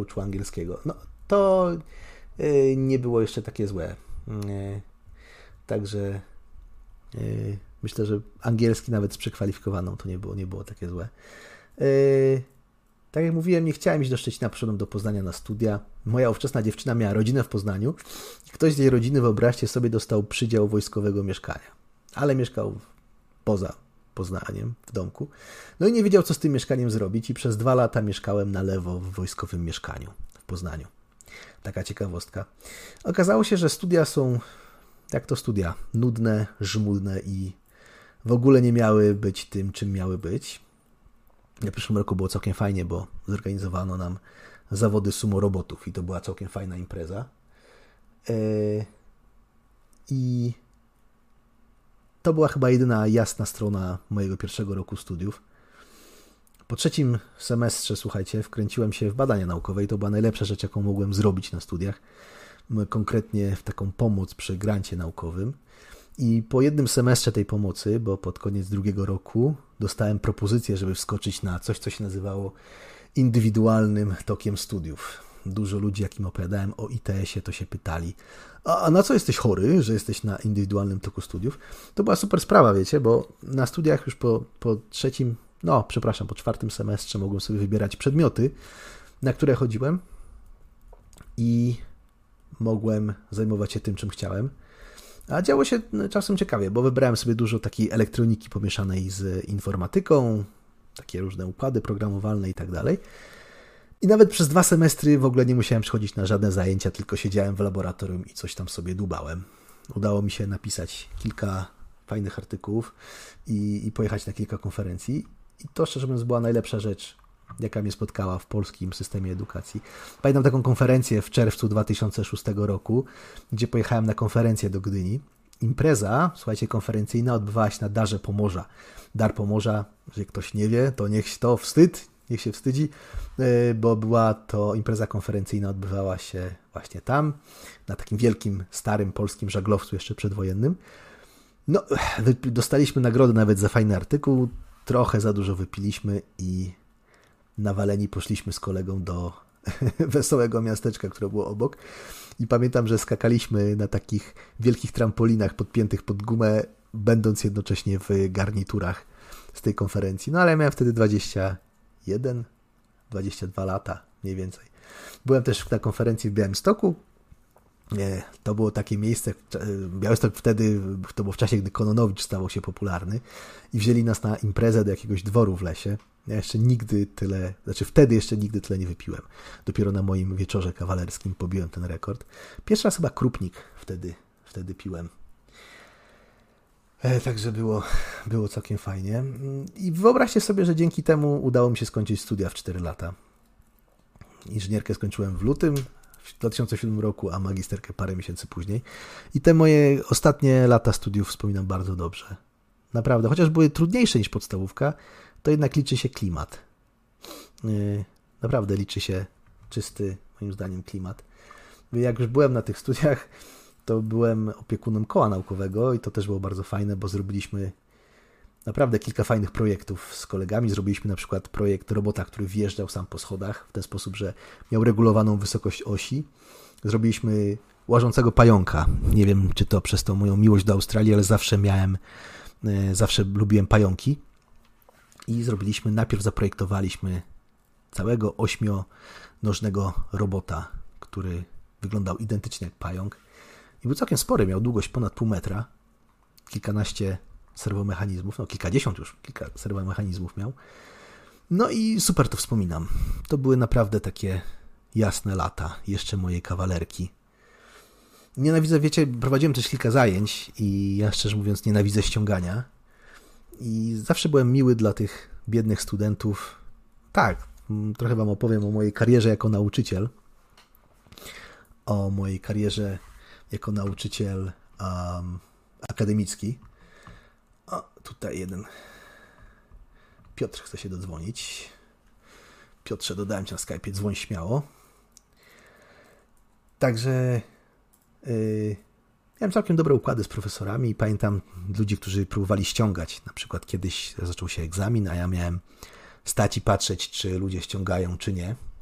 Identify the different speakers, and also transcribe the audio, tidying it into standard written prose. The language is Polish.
Speaker 1: uczył angielskiego. No to nie było jeszcze takie złe. Także myślę, że angielski nawet z przekwalifikowaną to nie było takie złe. Tak jak mówiłem, nie chciałem iść do Szczecina, poszedłem do Poznania na studia. Moja ówczesna dziewczyna miała rodzinę w Poznaniu i ktoś z jej rodziny, wyobraźcie sobie, dostał przydział wojskowego mieszkania. Ale mieszkał poza Poznaniem, w domku. No i nie wiedział, co z tym mieszkaniem zrobić i przez 2 lata mieszkałem na lewo w wojskowym mieszkaniu w Poznaniu. Taka ciekawostka. Okazało się, że studia są, jak to studia, nudne, żmudne i w ogóle nie miały być tym, czym miały być. W przyszłym roku było całkiem fajnie, bo zorganizowano nam zawody sumo robotów i to była całkiem fajna impreza. I to była chyba jedyna jasna strona mojego pierwszego roku studiów. Po 3. semestrze, słuchajcie, wkręciłem się w badania naukowe i to była najlepsza rzecz, jaką mogłem zrobić na studiach. Konkretnie w taką pomoc przy grancie naukowym. I po 1 semestrze tej pomocy, bo pod koniec 2. roku, dostałem propozycję, żeby wskoczyć na coś, co się nazywało indywidualnym tokiem studiów. Dużo ludzi, jakim opowiadałem o ITS-ie, to się pytali, a na co jesteś chory, że jesteś na indywidualnym toku studiów? To była super sprawa, wiecie, bo na studiach już po 4. semestrze mogłem sobie wybierać przedmioty, na które chodziłem i mogłem zajmować się tym, czym chciałem. A działo się czasem ciekawie, bo wybrałem sobie dużo takiej elektroniki pomieszanej z informatyką, takie różne układy programowalne i tak dalej. I nawet przez 2 semestry w ogóle nie musiałem przychodzić na żadne zajęcia, tylko siedziałem w laboratorium i coś tam sobie dłubałem. Udało mi się napisać kilka fajnych artykułów i pojechać na kilka konferencji. I to, szczerze mówiąc, była najlepsza rzecz, jaka mnie spotkała w polskim systemie edukacji. Pamiętam taką konferencję w czerwcu 2006 roku, gdzie pojechałem na konferencję do Gdyni. Impreza, słuchajcie, konferencyjna odbywała się na Darze Pomorza. Dar Pomorza, jeżeli ktoś nie wie, to niech się wstydzi, bo była to impreza konferencyjna, odbywała się właśnie tam, na takim wielkim, starym polskim żaglowcu jeszcze przedwojennym. No, dostaliśmy nagrodę nawet za fajny artykuł, trochę za dużo wypiliśmy i nawaleni poszliśmy z kolegą do wesołego miasteczka, które było obok. I pamiętam, że skakaliśmy na takich wielkich trampolinach podpiętych pod gumę, będąc jednocześnie w garniturach z tej konferencji. No ale ja miałem wtedy 22 lata mniej więcej. Byłem też na konferencji w Białymstoku. To było takie miejsce, Białystok wtedy, to było w czasie, gdy Kononowicz stawał się popularny i wzięli nas na imprezę do jakiegoś dworu w lesie. Ja wtedy jeszcze nigdy tyle nie wypiłem. Dopiero na moim wieczorze kawalerskim pobiłem ten rekord. Pierwszy raz chyba Krupnik wtedy piłem. Także było całkiem fajnie. I wyobraźcie sobie, że dzięki temu udało mi się skończyć studia w 4 lata. Inżynierkę skończyłem w lutym w 2007 roku, a magisterkę parę miesięcy później. I te moje ostatnie lata studiów wspominam bardzo dobrze. Naprawdę, chociaż były trudniejsze niż podstawówka, to jednak liczy się klimat. Naprawdę liczy się czysty, moim zdaniem, klimat. Jak już byłem na tych studiach, to byłem opiekunem koła naukowego i to też było bardzo fajne, bo zrobiliśmy naprawdę kilka fajnych projektów z kolegami. Zrobiliśmy na przykład projekt robota, który wjeżdżał sam po schodach w ten sposób, że miał regulowaną wysokość osi. Zrobiliśmy łażącego pająka. Nie wiem, czy to przez tą moją miłość do Australii, ale zawsze lubiłem pająki. I najpierw zaprojektowaliśmy całego 8-nożnego robota, który wyglądał identycznie jak pająk. I był całkiem spory, miał długość ponad pół metra, kilkanaście serwomechanizmów, kilka serwomechanizmów miał. No i super to wspominam. To były naprawdę takie jasne lata, jeszcze mojej kawalerki. Nienawidzę, wiecie, prowadziłem też kilka zajęć i ja szczerze mówiąc nienawidzę ściągania. I zawsze byłem miły dla tych biednych studentów. Tak, trochę wam opowiem o mojej karierze jako nauczyciel. O mojej karierze jako nauczyciel akademicki. O, tutaj jeden. Piotr chce się dodzwonić. Piotrze, dodałem cię na Skype'ie, dzwoń śmiało. Także miałem całkiem dobre układy z profesorami i pamiętam ludzi, którzy próbowali ściągać. Na przykład kiedyś zaczął się egzamin, a ja miałem stać i patrzeć, czy ludzie ściągają, czy nie.